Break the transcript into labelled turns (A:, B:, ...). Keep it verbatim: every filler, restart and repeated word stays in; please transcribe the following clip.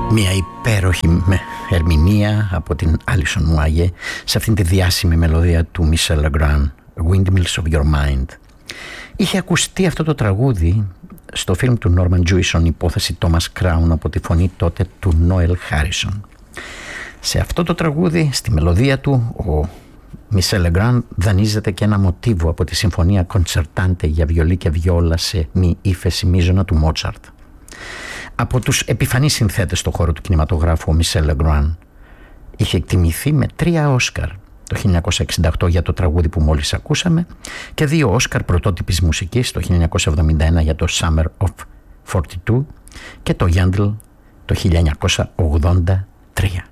A: Μια υπέροχη με ερμηνεία από την Άλισον Μουάγε σε αυτήν τη διάσημη μελωδία του Michel Legrand, Windmills of Your Mind. Είχε ακουστεί αυτό το τραγούδι στο φιλμ του Norman Jewison, υπόθεση Thomas Crown, από τη φωνή τότε του Noel Harrison. Σε αυτό το τραγούδι, στη μελωδία του, ο Michel Legrand δανείζεται και ένα μοτίβο από τη συμφωνία Concertante για βιολί και βιόλα σε μη ύφεση μείζωνα του Μότσαρτ. Από τους επιφανείς συνθέτες στον χώρο του κινηματογράφου, ο Michel Legrand είχε εκτιμηθεί με τρία Όσκαρ το χίλια εννιακόσια εξήντα οκτώ για το τραγούδι που μόλις ακούσαμε και δύο Όσκαρ πρωτότυπης μουσικής το χίλια εννιακόσια εβδομήντα ένα για το Summer of φορτί τού και το Yandel το χίλια εννιακόσια ογδόντα τρία.